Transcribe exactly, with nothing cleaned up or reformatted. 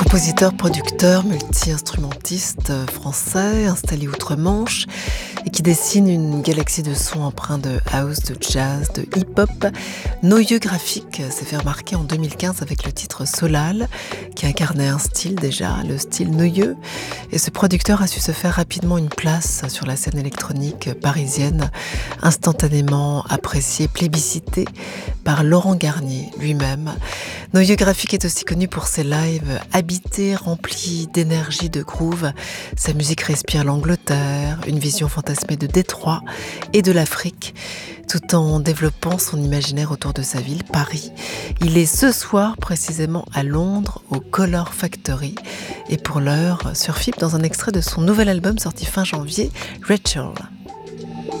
Compositeur, producteur, multi-instrumentiste français, installé outre-Manche et qui dessine une galaxie de sons empreints de house, de jazz, de hip-hop. Noyeux Graphique s'est fait remarquer en deux mille quinze avec le titre Solal, qui incarnait un style déjà, le style Noyeux. Et ce producteur a su se faire rapidement une place sur la scène électronique parisienne, instantanément apprécié, plébiscité par Laurent Garnier lui-même. Noyeux Graphique est aussi connu pour ses lives habités, remplis d'énergie, de groove. Sa musique respire l'Angleterre, une vision fantasmée de Détroit et de l'Afrique, tout en développant son imaginaire autour de sa ville, Paris. Il est ce soir précisément à Londres, au Color Factory, et pour l'heure sur F I P dans un extrait de son nouvel album sorti fin janvier, Rachel.